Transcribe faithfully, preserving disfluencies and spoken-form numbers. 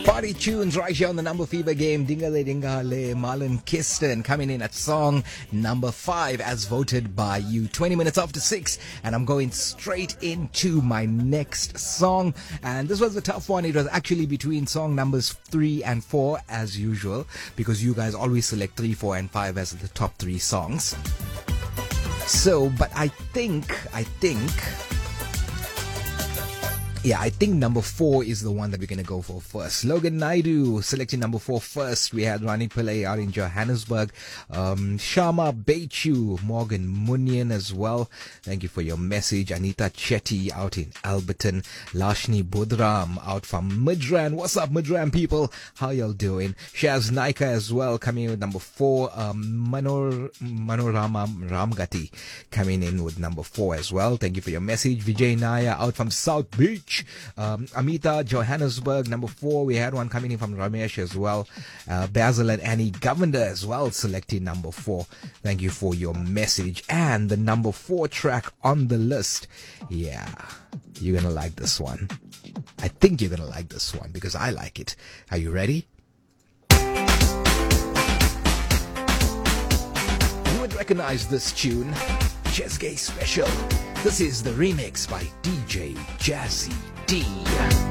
Party tunes right here on the Number Fever game. Dingale Dingale, Marlon Kiston coming in at song number five as voted by you. twenty minutes after six, and I'm going straight into my next song. And this was a tough one. It was actually between song numbers three and four as usual, because you guys always select three, four, and five as the top three songs. So, but I think, I think... Yeah, I think number four is the one that we're going to go for first. Logan Naidu selecting number four first. We had Rani Pillai out in Johannesburg. Um, Shama Beichu, Morgan Munyan as well. Thank you for your message. Anita Chetty out in Alberton. Lashni Budram out from Midrand. What's up, Midrand people? How y'all doing? Shaz Naika as well coming in with number four. Um, Manor, Manorama Ramgati coming in with number four as well. Thank you for your message. Vijay Naya out from South Beach. Um, Amita, Johannesburg, number four. We had one coming in from Ramesh as well. Uh, Basil and Annie Govender as well selecting number four. Thank you for your message. And the number four track on the list. Yeah, you're going to like this one. I think you're going to like this one because I like it. Are you ready? You would recognize this tune. Chesgay Special. This is the remix by D J Jazzy D.